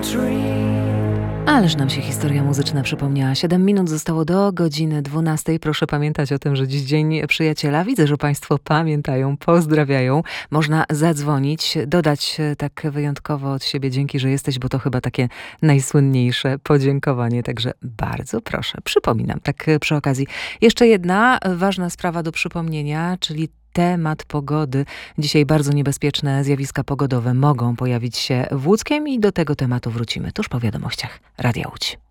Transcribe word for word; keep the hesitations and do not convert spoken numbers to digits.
Ależ nam się historia muzyczna przypomniała. Siedem minut zostało do godziny dwunastej. Proszę pamiętać o tym, że dziś Dzień Przyjaciela. Widzę, że Państwo pamiętają, pozdrawiają. Można zadzwonić, dodać tak wyjątkowo od siebie dzięki, że jesteś, bo to chyba takie najsłynniejsze podziękowanie. Także bardzo proszę, przypominam tak przy okazji. Jeszcze jedna ważna sprawa do przypomnienia, czyli temat pogody. Dzisiaj bardzo niebezpieczne zjawiska pogodowe mogą pojawić się w Łódzkiem i do tego tematu wrócimy tuż po wiadomościach Radia Łódź.